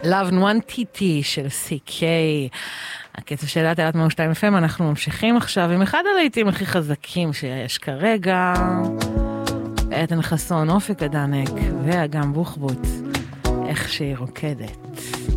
Love One TT של CK. הקצב של תלת 102 FM. אנחנו ממשיכים עכשיו עם אחד הלהיטים הכי חזקים שיש כרגע, עדן חסון, אופק הדנק ואגם בוחבוט, איך שהיא רוקדת.